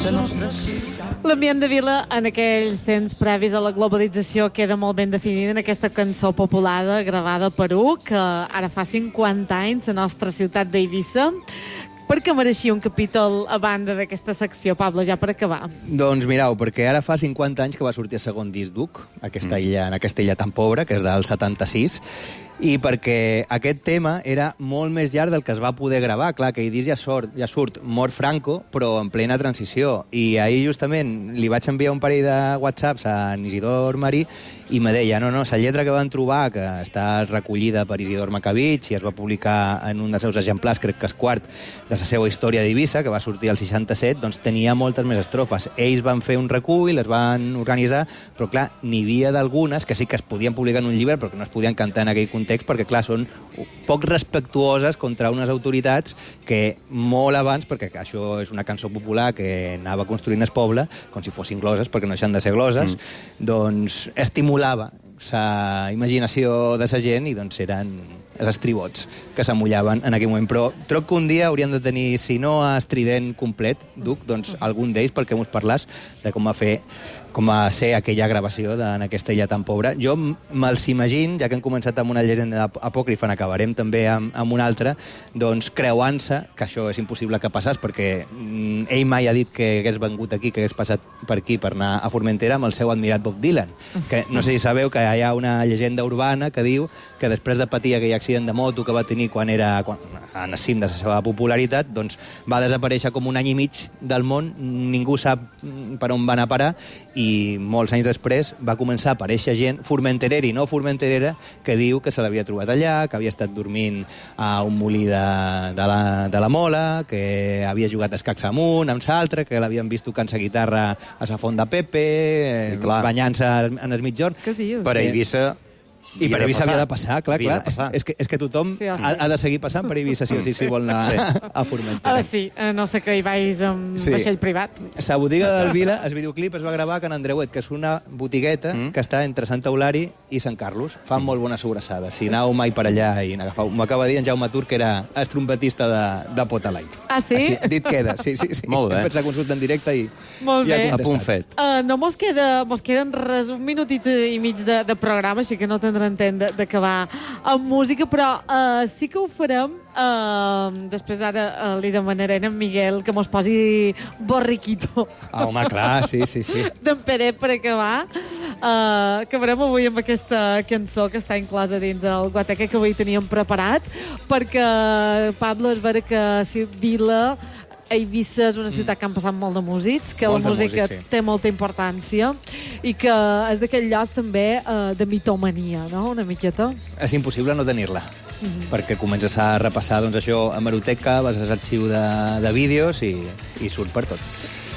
L'ambient de vila en aquells temps previs a la globalització queda molt ben definida en aquesta cançó populada gravada a Perú, que ara fa 50 anys a la nostra ciutat d'Eivissa. Per què mereixia un capítol a banda d'aquesta secció, Pablo, ja per acabar? Doncs mireu, perquè ara fa 50 anys que va sortir el segon disc d'Uc, en aquesta illa tan pobra, que és del 76, i perquè aquest tema era molt més llarg del que es va poder gravar. Clar, aquell disc ja surt mort Franco, però en plena transició. I ahir justament li vaig enviar un parell de whatsapps a Isidor Marí i me deia, no, la lletra que van trobar, que està recollida per Isidor Macavich i es va publicar en un dels seus exemplars, crec que és quart, de la seva història d'Eivissa, que va sortir al 67, doncs tenia moltes més estrofes. Ells van fer un recull, les van organitzar, però clar, n'hi havia d'algunes que sí que es podien publicar en un llibre, però que no es podien cantar en aquell context, perquè clar, són poc respectuoses contra unes autoritats que molt abans, perquè això és una cançó popular que anava construint el poble, com si fossin gloses, perquè no deixen de ser gloses, doncs estimulava la imaginació de la gent i doncs eren els tribots que s'amullaven en aquell moment. Però troc que un dia hauríem de tenir, si no estrident complet, Duc, doncs algun d'ells perquè mos parlàs de com va ser aquella gravació en aquesta illa tan pobra. Jo me'ls imagino, ja que hem començat amb una llegenda apòcrifa, n'acabarem també amb una altra, doncs creuant-se, que això és impossible que passés, perquè ell mai ha dit que hagués vengut aquí, que hagués passat per aquí per anar a Formentera amb el seu admirat Bob Dylan. Que no sé si sabeu que hi ha una llegenda urbana que diu que després de patir aquell accident de moto que va tenir quan era en el cim de la seva popularitat, doncs va desaparèixer com un any i mig del món, ningú sap per on va anar a parar, i molts anys després va començar a aparèixer gent, formenterera i no formenterera, que diu que se l'havia trobat allà, que havia estat dormint a un molí de la Mola, que havia jugat a escacs amunt, amb l'altre, que l'havien vist tocant la guitarra a la Font de Pepe, banyant-se en el mitjorn. Què dius? Per Eivissa... I per Eivissa havia de passar, clar. És que tothom ha de seguir passant per Eivissa si vol anar a Formentera. Sí, no sé que hi vais amb vaixell privat. La botiga del Vila, el videoclip es va gravar a Can Andreuet, que és una botigueta que està entre Sant Eulari i Sant Carlos. Fan molt bones sobrassades. Si aneu mai per allà i n'agafeu... M'ho acaba de dir en Jaume Tur, que era el trompetista de Potalite. Ah, sí? Així, dit queda, sí. Molt bé. Hem fet la consulta en directe i molt bé. A punt fet. No mos queden res, un minutit i mig de programa, així que no tindrem temps d'acabar amb música, però sí que ho farem. Després ara li demanarem a en Miguel que mos posi Borriquito. Home, clar, sí. D'en Pere per acabar. Acabarem avui amb aquesta cançó que està inclosa dins el guateque que avui teníem preparat, perquè, Pablo, és vera que Vila, Eivissa és una ciutat que han passat molt de músics, que la música té molta importància i que és d'aquell lloc també de mitomania, no?, una miqueta. És impossible no tenir-la, perquè comences a repassar doncs, això a hemeroteca, vas a l'arxiu de vídeos i surt per tot.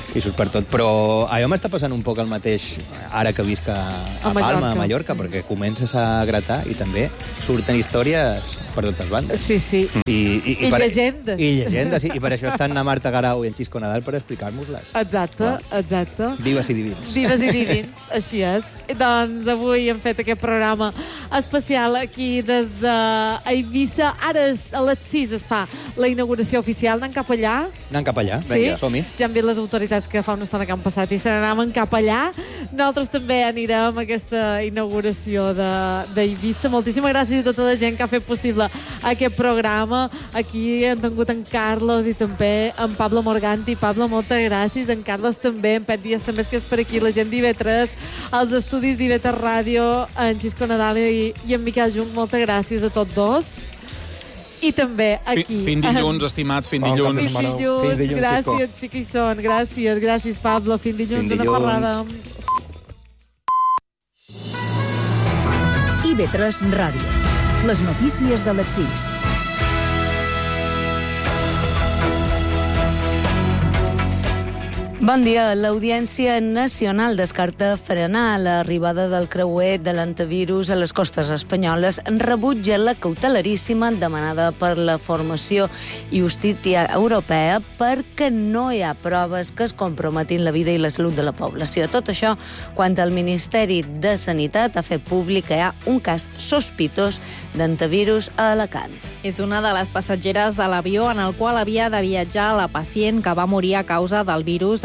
Però a mi m'està passant un poc el mateix ara que visc a Palma, a Mallorca, perquè comences a gratar i també surten històries per totes bandes. Sí. I llegendes. I llegendes, sí. I per això estan a Marta Garau i en Xisco Nadal per explicar-nos-les. Exacte. Dives i divins. Dives i divins, així és. Doncs avui hem fet aquest programa especial aquí des d'Eivissa. Ara a les 6 es fa la inauguració oficial. Anem cap allà? Vinga, som-hi. Ja han vist les autoritats que fa una estona que han passat i se n'anaven cap allà. Nosaltres també anirem a aquesta inauguració d'Eivissa. Moltíssimes gràcies a tota la gent que ha fet possible aquest programa. Aquí hem tingut en Carlos i també en Pablo Morganti. Pablo, moltes gràcies. En Carlos també, en Pet Díaz també, que és per aquí, la gent d'IV3, els estudis d'IV3 Ràdio, en Xisco Nadal i en Miquel Jung. Moltes gràcies a tots dos. I també aquí... Fin dilluns, estimats, fin dilluns. Fin dilluns, gràcies, sí que hi són. Gràcies, Pablo. Fin dilluns, una parrada. IV3 Ràdio. Les notícies de les 6. Bon dia. L'Audiència Nacional descarta frenar l'arribada del creuer de l'antivirus a les costes espanyoles, rebutja la cautelaríssima demanada per la Formació i Justícia Europea perquè no hi ha proves que es comprometin la vida i la salut de la població. Tot això quan el Ministeri de Sanitat ha fet públic que hi ha un cas sospitós d'antivirus a Alacant. És una de les passatgeres de l'avió en el qual havia de viatjar la pacient que va morir a causa del virus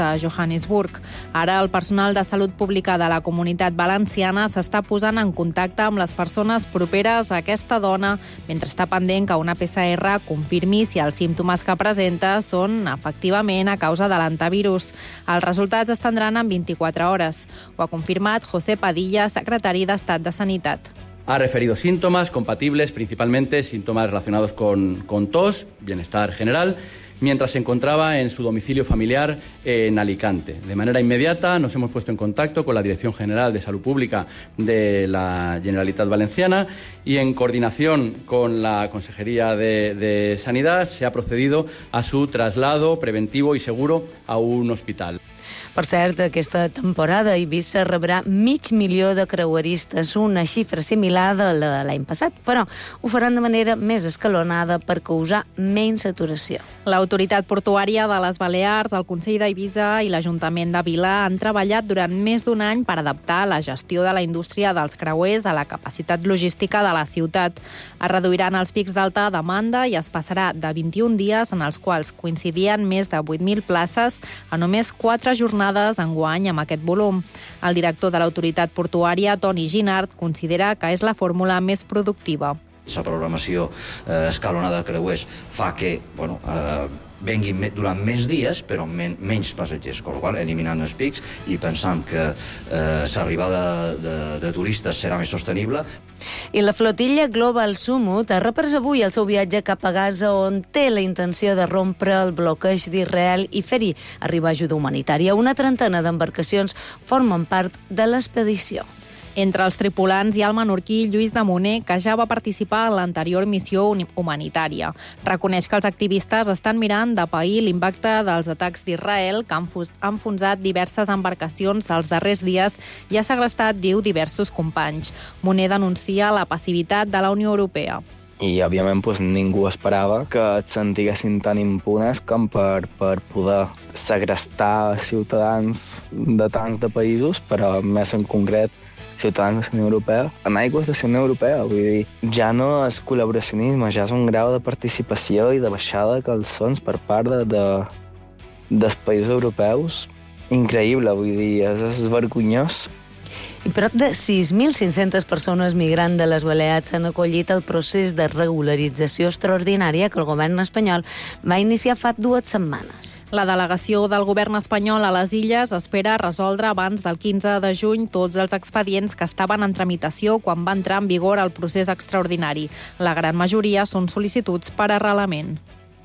a Johannesburg. Ara el personal de salut pública de la Comunitat Valenciana s'està posant en contacte amb les persones properes a aquesta dona mentre està pendent que una PCR confirmi si els símptomes que presenta són efectivament a causa de l'antivirus. Els resultats es tindran en 24 hores. Ho ha confirmat José Padilla, secretari d'Estat de Sanitat. Ha referido síntomas compatibles, principalmente síntomas relacionados con tos, bienestar general, mientras se encontraba en su domicilio familiar en Alicante. De manera inmediata nos hemos puesto en contacto con la Dirección General de Salud Pública de la Generalitat Valenciana y en coordinación con la Consejería de Sanidad se ha procedido a su traslado preventivo y seguro a un hospital. Per cert, aquesta temporada Eivissa rebrà 500.000 de creueristes, una xifra similar a la de l'any passat, però ho faran de manera més escalonada per causar menys saturació. L'Autoritat Portuària de les Balears, el Consell d'Eivissa i l'Ajuntament de Vila han treballat durant més d'un any per adaptar la gestió de la indústria dels creuers a la capacitat logística de la ciutat. Es reduiran els pics d'alta demanda i es passarà de 21 dies en els quals coincidien més de 8.000 places a només 4 jornades enguany amb aquest volum. El director de l'Autoritat Portuària, Toni Ginard, considera que és la fórmula més productiva. La programació escalonada de creuers fa que venguin durant més dies, però menys passatgers, amb la qual cosa eliminant els pics i pensant que l'arribada de turistes serà més sostenible. I la flotilla Global Summit ha reprès avui el seu viatge cap a Gaza, on té la intenció de rompre el bloqueig d'Israel i fer-hi arribar ajuda humanitària. Una trentena d'embarcacions formen part de l'expedició. Entre els tripulants hi ha el menorquí Lluís de Moner, que ja va participar en l'anterior missió humanitària. Reconeix que els activistes estan mirant de pair l'impacte dels atacs d'Israel, que han enfonsat diverses embarcacions els darrers dies i ha segrestat, diu, diversos companys. Moner denuncia la passivitat de la Unió Europea. I, òbviament, ningú esperava que et sentiguessin tan impunes com per poder segrestar ciutadans de tants de països, però més en concret ciutadans de la Unió Europea, en aigües de la Unió Europea. Vull dir, ja no és col·laboracionisme, ja és un grau de participació i de baixada de calçons per part dels països europeus increïble, vull dir, és vergonyós. I prop de 6.500 persones migrants de les Balears han acollit el procés de regularització extraordinària que el govern espanyol va iniciar fa 2 setmanes. La delegació del govern espanyol a les Illes espera resoldre abans del 15 de juny tots els expedients que estaven en tramitació quan va entrar en vigor el procés extraordinari. La gran majoria són sol·licituds per arrelament.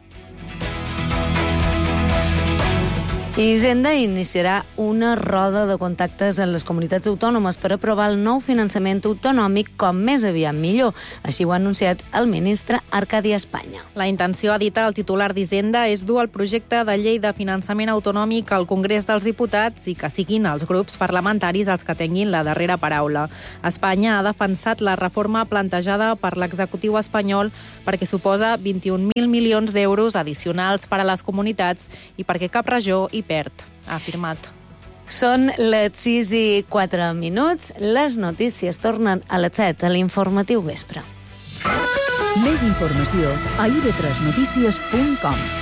Hisenda iniciarà una roda de contactes en les comunitats autònomes per aprovar el nou finançament autonòmic com més aviat millor. Així ho ha anunciat el ministre Arcadi Espanya. La intenció, ha dit el titular d'Hisenda, és dur el projecte de llei de finançament autonòmic al Congrés dels Diputats i que siguin els grups parlamentaris els que tinguin la darrera paraula. Espanya ha defensat la reforma plantejada per l'executiu espanyol perquè suposa 21.000 milions d'euros addicionals per a les comunitats i perquè cap regió hi perd, ha afirmat. Són les 6:04. Les notícies tornen a les 7 a l'Informatiu Vespre. Més informació a ib3notícies.com.